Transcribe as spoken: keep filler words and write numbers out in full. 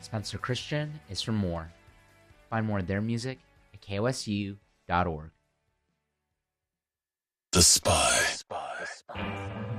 Spencer Christian is from More. Find more of their music at K O S U dot org. The Spy. The Spy.